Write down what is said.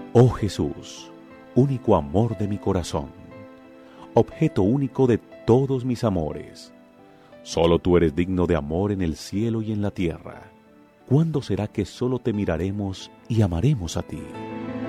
Oh Jesús, único amor de mi corazón, objeto único de todos mis amores. Solo tú eres digno de amor en el cielo y en la tierra. ¿Cuándo será que solo te miraremos y amaremos a ti?